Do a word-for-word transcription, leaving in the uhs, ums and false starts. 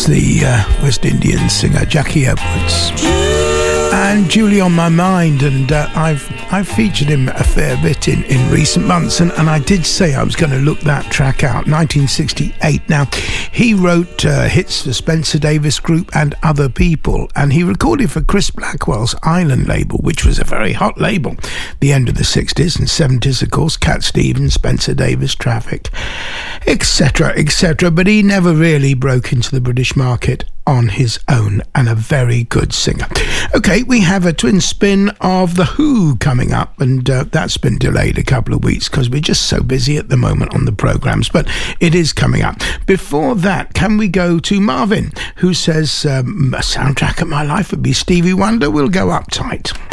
That's the uh, West Indian singer Jackie Edwards. And Julie on My Mind, and uh, I've I've featured him a fair bit in, in recent months, and, and I did say I was going to look that track out, nineteen sixty-eight. Now, he wrote uh, hits for Spencer Davis Group and other people, and he recorded for Chris Blackwell's Island label, which was a very hot label, the end of the sixties and seventies, of course, Cat Stevens, Spencer Davis, Traffic, et cetera, et cetera. But he never really broke into the British market on his own, and a very good singer. Okay, we have a twin spin of The Who coming up, and uh, that's been delayed a couple of weeks because we're just so busy at the moment on the programmes, but it is coming up. Before that, can we go to Marvin, who says um, a soundtrack of my life would be Stevie Wonder? We'll go Uptight.